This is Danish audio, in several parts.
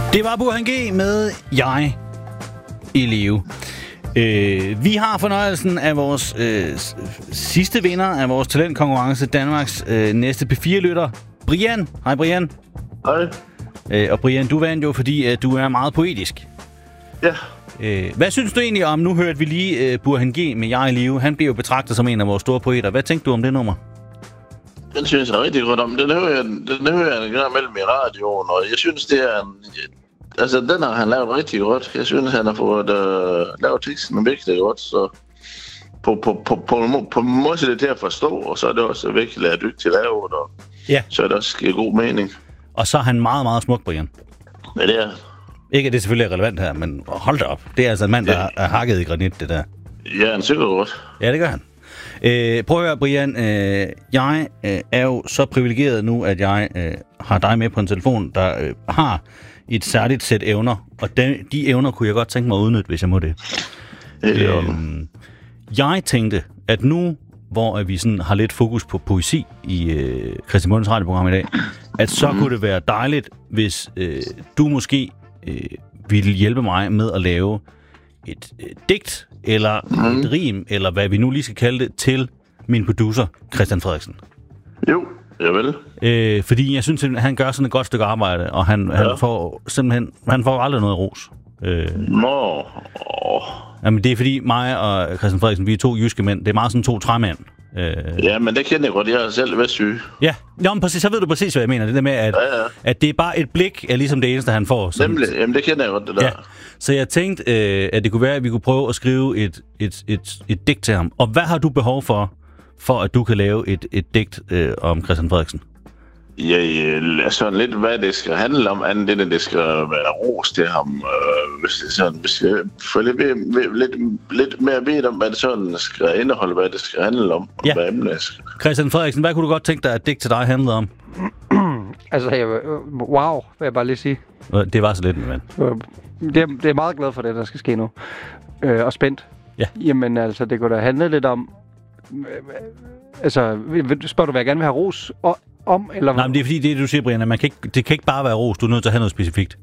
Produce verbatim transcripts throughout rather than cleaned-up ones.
Det var Burhan G med Jeg i live. Øh, vi har fornøjelsen af vores øh, sidste vinder af vores talentkonkurrence, Danmarks øh, næste P fire-lytter, Brian. Hej Brian. Hej. Øh, og Brian, du vandt jo, fordi at du er meget poetisk. Ja. Øh, hvad synes du egentlig om, nu hørte vi lige øh, Burhan G med Jeg i live. Han bliver jo betragtet som en af vores store poeter. Hvad tænkte du om det nummer? Den synes jeg rigtig godt om. Den hører jeg, den hører jeg en gang mellem i radioen, og jeg synes, det er en... Altså, den har han lavet rigtig godt. Jeg synes, han har fået øh, lavet teksten virkelig godt, så... På, på, på, på, på en måde er det til at forstå, og så er det også virkelig at dygtig til at lave det, og ja. Så er det også giver god mening. Og så er han meget, meget smuk, Brian. Ja, det er... Ikke at det selvfølgelig er relevant her, men hold da op. Det er altså en mand, der ja. er hakket i granit, det der. Ja, han synger godt. Ja, det gør han. Øh, prøv at høre, Brian. Øh, jeg øh, er jo så privilegeret nu, at jeg øh, har dig med på en telefon, der øh, har et særligt sæt evner. Og de, de evner kunne jeg godt tænke mig at udnytte, hvis jeg må det. Ja. Øh, jeg tænkte, at nu, hvor vi sådan har lidt fokus på poesi i øh, Christian Munds radioprogram i dag, at så mm. kunne det være dejligt, hvis øh, du måske øh, ville hjælpe mig med at lave et øh, digt, eller mm. et rim, eller hvad vi nu lige skal kalde det, til min producer, Christian Frederiksen. Jo, jeg vil. Øh, fordi jeg synes, at han gør sådan et godt stykke arbejde, og han, ja. han får simpelthen, han får aldrig noget ros. Øh, Nå. Oh. Jamen, det er fordi mig og Christian Frederiksen, vi er to jyske mænd. Det er meget sådan to træmænd. Øh, ja, men det kender jeg godt. Jeg er selv været syg. Ja, Nå, men præcis, så ved du præcis, hvad jeg mener. Det der med, at, ja, ja. at det er bare et blik, er ligesom det eneste, han får. Som, Nemlig, jamen det kender jeg godt, det der. Ja. Så jeg tænkte, øh, at det kunne være, at vi kunne prøve at skrive et, et, et, et digt til ham. Og hvad har du behov for, for at du kan lave et, et digt øh, om Christian Frederiksen? Ja, altså lidt, hvad det skal handle om, andet end det skal være ros til ham. Øh, hvis det sådan, hvis jeg får lidt, lidt, lidt mere ved om, hvad det sådan skal indeholde, hvad det skal handle om. Ja. Hvad emnet skal. Christian Frederiksen, hvad kunne du godt tænke dig, at digt til dig handlede om? Altså, jeg, wow, vil jeg bare lige sige. Det var så lidt, men... Det er, det er meget glad for det, der skal ske nu. Øh, og spændt. Ja. Jamen, altså, det kunne da handle lidt om... Øh, altså, spørger du, hvad jeg gerne vil have ros og, om, eller... Nej, men det er fordi, det du siger, Brian, at man kan ikke, det kan ikke bare være ros. Du er nødt til at have noget specifikt.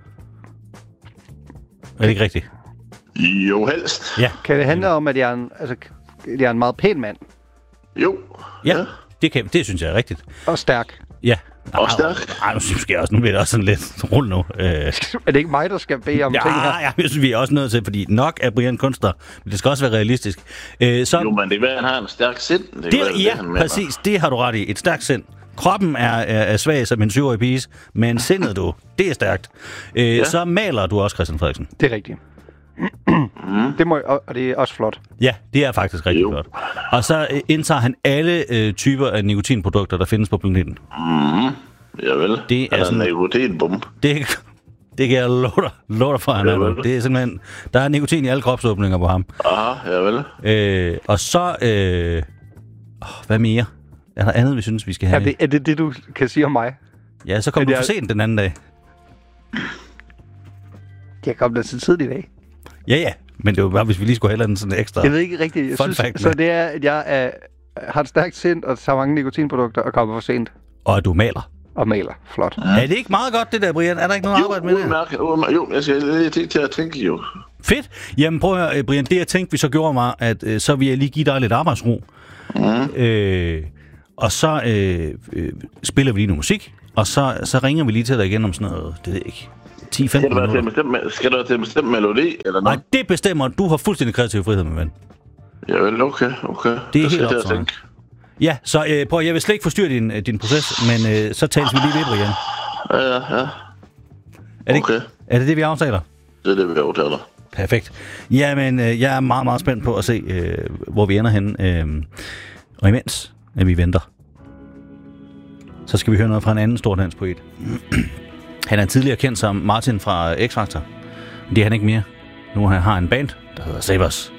Er det ikke rigtigt? Jo, helst. Ja. Kan det handle om, at jeg er en, altså, jeg er en meget pæn mand? Jo. Ja, ja. Det, kan, det synes jeg er rigtigt. Og stærk. Ja. Og stærk. Ej, nu synes jeg også, nu bliver det også sådan lidt rundt nu. Øh. Er det ikke mig, der skal bede om ja, ting her? Ja, jeg synes, vi er også nødt til, fordi nok er Brian kunstner, men det skal også være realistisk. Øh, så, jo, men det er, at han har en stærk sind. Det, det, være, ja, det, præcis. Det har du ret i. Et stærkt sind. Kroppen er, er, er svag som en syvårig pige, men sindet du, det er stærkt. Øh, ja. Så maler du også, Christian Frederiksen. Det er rigtigt. Mm. Det må, og det er også flot. Ja, det er faktisk rigtig jo. flot. Og så øh, indtager han alle øh, typer af nikotinprodukter, der findes på planeten. Mm. Ja vel. Det er sådan en nikotinbombe. Det, det kan jeg love dig, love dig for, han er. Det er simpelthen... Der er nikotin i alle kropsåbninger på ham. Aha, ja vel. Øh, og så... Øh, hvad mere? Er der andet, vi synes, vi skal have? Er det er det, det, du kan sige om mig? Ja, så kom du for sent den anden dag. Jeg kom da så tidligt i dag. Ja, ja. Men det var bare, hvis vi lige skulle have en sådan ekstra... Jeg ved ikke rigtigt. Jeg synes, så det er, at jeg er, har et stærkt sind og tager mange nikotinprodukter og kommer for sent. Og at du maler. Og maler. Flot. Ja. Er det ikke meget godt, det der, Brian? Er der ikke noget jo, arbejde med det? Mærke, jo, jeg skal lige tænke til at tænke jo. Fedt. Jamen prøv at høre, Brian. Det jeg tænkte, vi så gjorde mig, at øh, så vil jeg lige give dig lidt arbejdsro. Mm. Øh, og så øh, øh, spiller vi lige noget musik. Og så, så ringer vi lige til dig igen om sådan noget, det ved jeg ikke, ti femten minutter. Skal der være til en bestemt melodi, eller noget? Nej, det bestemmer. Du har fuldstændig kreativ frihed, min ven. Ja vel, okay, okay. Det er helt optaget. Ja, så øh, prøv, jeg vil slet ikke forstyrre din, din proces, men øh, så tales vi lige ved, Brian. Ja, ja, ja. Er det, okay. Er det det, vi aftaler? Det er det, vi aftaler. Perfekt. Jamen, øh, jeg er meget, meget spændt på at se, øh, hvor vi ender henne. Øh, og imens, at vi venter, så skal vi høre noget fra en anden stor dansk poet. Han er tidligere kendt som Martin fra X-Factor. Det er han ikke mere. Nu har han en band, der hedder Save Us.